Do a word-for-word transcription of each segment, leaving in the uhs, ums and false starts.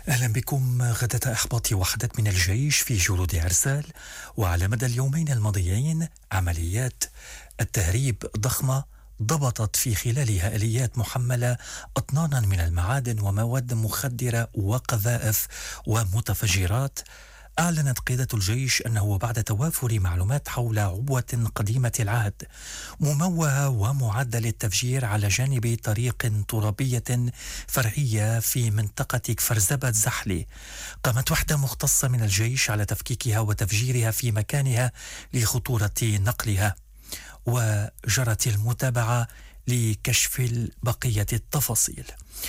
أهلا بكم. غدا إحباط وحدة من الجيش في جنود عرسال، وعلى مدى اليومين الماضيين عمليات التهريب ضخمة ضبطت في خلالها آليات محملة أطنانا من المعادن ومواد مخدرة وقذائف ومتفجرات. أعلنت قيادة الجيش أنه بعد توافر معلومات حول عبوة قديمة العهد مموهة ومعدة للتفجير على جانب طريق ترابية فرعية في منطقة كفرزبة زحلي، قامت وحدة مختصة من الجيش على تفكيكها وتفجيرها في مكانها لخطورة نقلها، وجرت المتابعة لكشف بقية التفاصيل.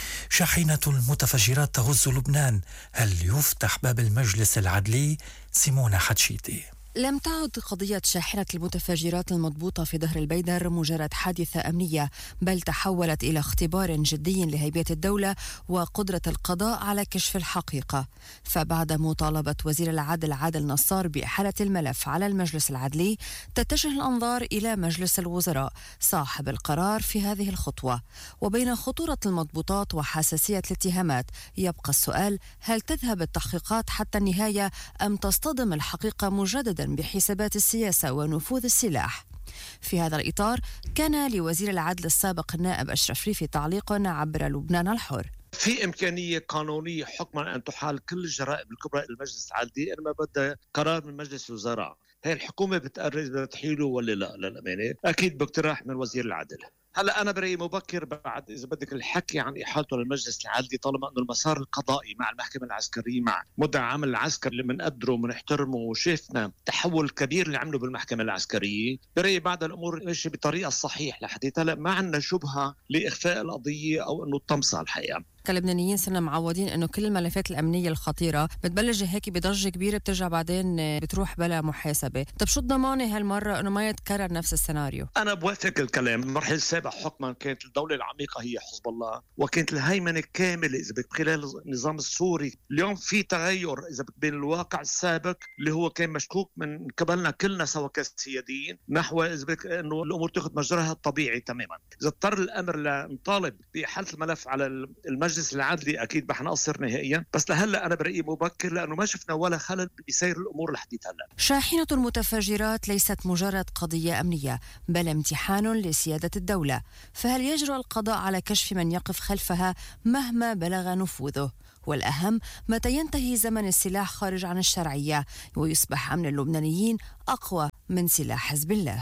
شاحنة المتفجرات تغز لبنان، هل يفتح باب المجلس العدلي؟ سيمونة حتشيتي. لم تعد قضية شاحنة المتفجرات المضبوطة في ظهر البيدر مجرد حادثة أمنية، بل تحولت إلى اختبار جدي لهيبة الدولة وقدرة القضاء على كشف الحقيقة. فبعد مطالبة وزير العدل عادل نصار بإحالة الملف على المجلس العدلي، تتجه الأنظار إلى مجلس الوزراء صاحب القرار في هذه الخطوة. وبين خطورة المضبوطات وحساسية الاتهامات، يبقى السؤال: هل تذهب التحقيقات حتى النهاية أم تصطدم الحقيقة مجددا بحسابات السياسة ونفوذ السلاح؟ في هذا الإطار كان لوزير العدل السابق النائب أشرف ريفي تعليق عبر لبنان الحر. في إمكانية قانونية حكما أن تحال كل الجرائم الكبرى إلى المجلس العدلي، إنما بدها قرار من مجلس الوزراء. هي الحكومة بتقرر إذا تحيله ولا لا. للأمانة أكيد باقتراح من وزير العدل. هلا أنا برأيي مبكر بعد إذا بدك الحكي عن إحالته للمجلس العدلي، طالما أنه المسار القضائي مع المحكمة العسكرية مع مدعي عام العسكر اللي بنقدره وبنحترمه وشفنا تحول كبير اللي عمله بالمحكمة العسكرية، برأيي بعد الأمور ماشية بطريقة الصحيح لحديت هلا، ما عندنا شبهة لإخفاء القضية أو أنه الطمسة. الحقيقة كلبنانيين صرنا معودين انه كل الملفات الامنيه الخطيره بتبلش هيك بضجه كبيره، بترجع بعدين بتروح بلا محاسبه. طب شو الضمانه هالمره انه ما يتكرر نفس السيناريو؟ انا بوافق الكلام. المرحله السابقه حكما كانت الدوله العميقه هي حزب الله، وكانت الهيمنه الكامله اذا بدك خلال النظام السوري. اليوم في تغير اذا بدك بين الواقع السابق اللي هو كان مشكوك من قبلنا كلنا سوا كسياديين، نحو اذا بدك انه الامور تاخذ مجراها الطبيعي تماما. اذا اضطر الامر لنطالب باحاله الملف على المجلس العدلي اكيد رح نقصر نهائيا، بس لهلا انا برايي مبكر لانه ما شفنا ولا خلل بسير الامور لحديت هلا. شاحنه المتفجرات ليست مجرد قضيه امنيه، بل امتحان لسياده الدوله، فهل يجرؤ القضاء على كشف من يقف خلفها مهما بلغ نفوذه؟ والأهم، متى ينتهي زمن السلاح خارج عن الشرعيه ويصبح امن اللبنانيين اقوى من سلاح حزب الله؟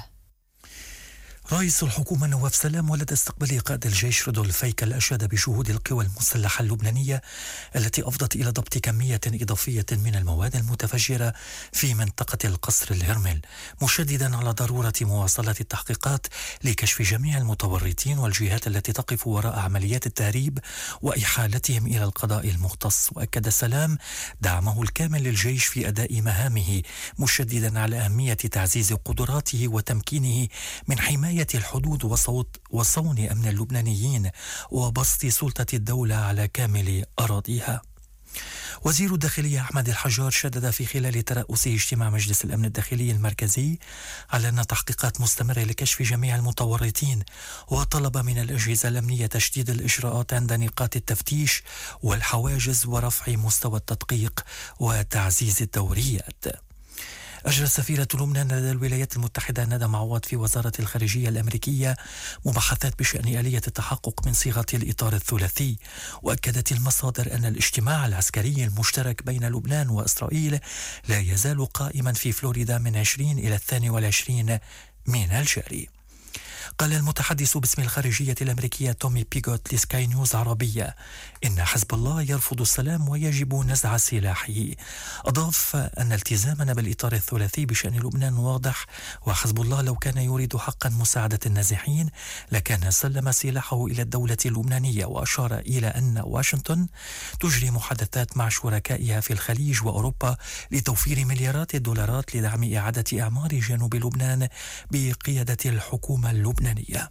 رئيس الحكومة نواف سلام ولدى استقبال قائد الجيش رودولف هيكل أشاد بجهود القوى المسلحة اللبنانية التي أفضت إلى ضبط كمية إضافية من المواد المتفجرة في منطقة القصر الهرمل، مشددا على ضرورة مواصلة التحقيقات لكشف جميع المتورطين والجهات التي تقف وراء عمليات التهريب وإحالتهم إلى القضاء المختص. وأكد سلام دعمه الكامل للجيش في أداء مهامه، مشددا على أهمية تعزيز قدراته وتمكينه من حماية الحدود وصوت وصون أمن اللبنانيين وبسط سلطة الدولة على كامل أراضيها. وزير الداخلية أحمد الحجار شدد في خلال ترأسه اجتماع مجلس الأمن الداخلي المركزي على أن تحقيقات مستمرة لكشف جميع المتورطين، وطلب من الأجهزة الأمنية تشديد الإجراءات عند نقاط التفتيش والحواجز ورفع مستوى التدقيق وتعزيز الدوريات. أجرى سفيرة لبنان لدى الولايات المتحدة ندى معوض في وزارة الخارجية الأمريكية مباحثات بشأن آلية التحقق من صيغة الإطار الثلاثي، وأكدت المصادر أن الاجتماع العسكري المشترك بين لبنان وإسرائيل لا يزال قائما في فلوريدا من عشرين إلى الثاني والعشرين من الجاري. قال المتحدث باسم الخارجية الأمريكية تومي بيغوت لسكاي نيوز عربية إن حزب الله يرفض السلام ويجب نزع سلاحه. أضاف أن التزامنا بالإطار الثلاثي بشأن لبنان واضح، وحزب الله لو كان يريد حقا مساعدة النازحين لكان سلم سلاحه إلى الدولة اللبنانية. وأشار إلى أن واشنطن تجري محادثات مع شركائها في الخليج وأوروبا لتوفير مليارات الدولارات لدعم إعادة إعمار جنوب لبنان بقيادة الحكومة اللبنانية.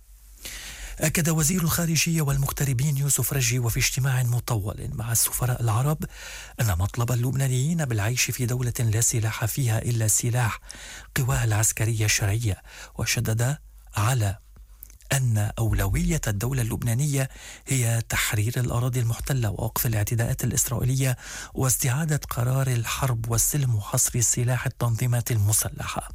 أكد وزير الخارجية والمغتربين يوسف رجي وفي اجتماع مطول مع السفراء العرب أن مطلب اللبنانيين بالعيش في دولة لا سلاح فيها إلا سلاح قواها العسكرية الشرعية، وشدد على أن أولوية الدولة اللبنانية هي تحرير الأراضي المحتلة ووقف الاعتداءات الإسرائيلية واستعادة قرار الحرب والسلم وحصر سلاح التنظيمات المسلحة.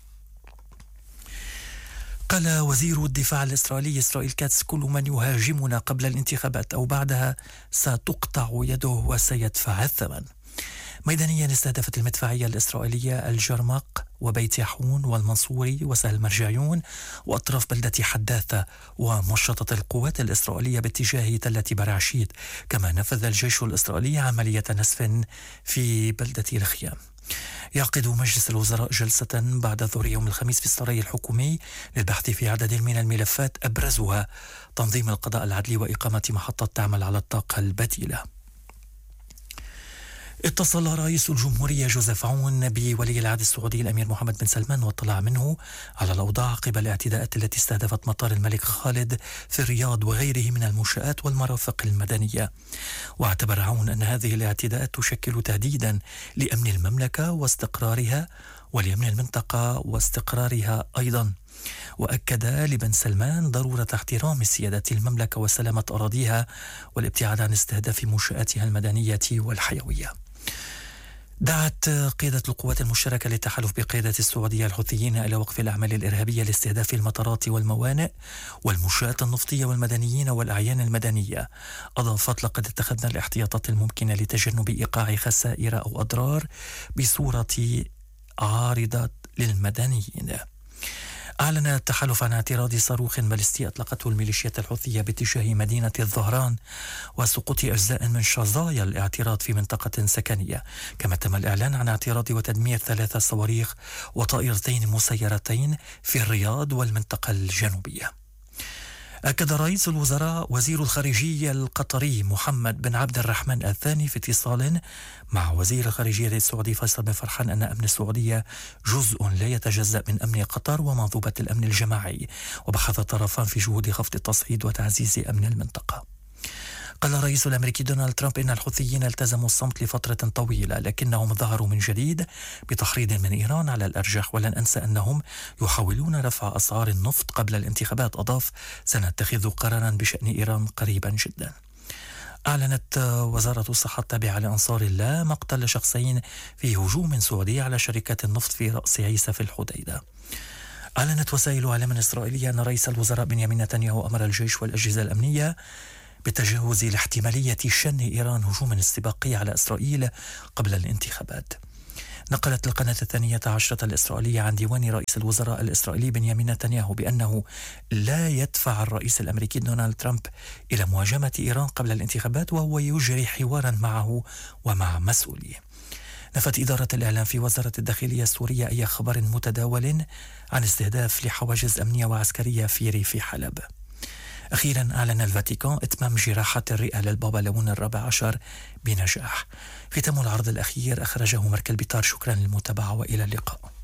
قال وزير الدفاع الإسرائيلي إسرائيل كاتس: كل من يهاجمنا قبل الانتخابات أو بعدها ستقطع يده وسيدفع الثمن. ميدانيا استهدفت المدفعية الإسرائيلية الجرمق وبيت يحون والمنصوري وسهل مرجعيون وأطراف بلدة حداثة، ومشطت القوات الإسرائيلية باتجاه تلة برعشيت. كما نفذ الجيش الإسرائيلي عملية نسف في بلدة الخيام. يعقد مجلس الوزراء جلسة بعد ظهر يوم الخميس في السراي الحكومي للبحث في عدد من الملفات أبرزها تنظيم القضاء العدلي وإقامة محطة تعمل على الطاقة البديلة. اتصل رئيس الجمهورية جوزيف عون بولي العهد السعودي الأمير محمد بن سلمان واطلع منه على الأوضاع عقب الاعتداءات التي استهدفت مطار الملك خالد في الرياض وغيره من المنشآت والمرافق المدنية. واعتبر عون أن هذه الاعتداءات تشكل تهديدا لأمن المملكة واستقرارها ولأمن المنطقة واستقرارها أيضا. وأكد لبن سلمان ضرورة احترام سيادة المملكة وسلامة أراضيها والابتعاد عن استهداف منشآتها المدنية والحيوية. دعت قيادة القوات المشتركة للتحالف بقيادة السعودية الحوثيين إلى وقف الأعمال الإرهابية لاستهداف المطارات والموانئ والمنشآت النفطية والمدنيين والأعيان المدنية. أضافت: لقد اتخذنا الاحتياطات الممكنة لتجنب إيقاع خسائر أو أضرار بصورة عارضة للمدنيين. أعلن التحالف عن اعتراض صاروخ باليستي أطلقته الميليشيات الحوثية باتجاه مدينة الظهران وسقوط أجزاء من شظايا الاعتراض في منطقة سكنية. كما تم الإعلان عن اعتراض وتدمير ثلاث صواريخ وطائرتين مسيرتين في الرياض والمنطقة الجنوبية. أكد رئيس الوزراء وزير الخارجية القطري محمد بن عبد الرحمن الثاني في اتصال مع وزير الخارجية السعودي فيصل بن فرحان أن أمن السعودية جزء لا يتجزأ من أمن قطر ومنظومة الأمن الجماعي، وبحث الطرفان في جهود خفض التصعيد وتعزيز أمن المنطقة. قال الرئيس الأمريكي دونالد ترامب إن الحوثيين التزموا الصمت لفترة طويلة لكنهم ظهروا من جديد بتحريض من إيران على الأرجح، ولن أنسى أنهم يحاولون رفع أسعار النفط قبل الانتخابات. أضاف: سنتخذ قرارا بشأن إيران قريبا جدا. أعلنت وزارة الصحة التابعة لأنصار الله مقتل شخصين في هجوم سعودي على شركات النفط في رأس عيسى في الحديدة. أعلنت وسائل إعلام إسرائيلية أن رئيس الوزراء بنيامين نتنياهو أمر الجيش والأجهزة الأمنية بتجهز لاحتمالية شن إيران هجوم استباقي على إسرائيل قبل الانتخابات. نقلت القناة الثانية عشرة الإسرائيلية عن ديوان رئيس الوزراء الإسرائيلي بنيامين نتنياهو بأنه لا يدفع الرئيس الأمريكي دونالد ترامب إلى مواجهة إيران قبل الانتخابات، وهو يجري حوارا معه ومع مسؤوليه. نفت إدارة الإعلام في وزارة الداخلية السورية أي خبر متداول عن استهداف لحواجز أمنية وعسكرية في ريف حلب. أخيرا أعلن الفاتيكان إتمام جراحة الرئة للبابا لون الرابع عشر بنجاح. ختام العرض الأخير أخرجه مركل بيطار. شكرا للمتابعة وإلى اللقاء.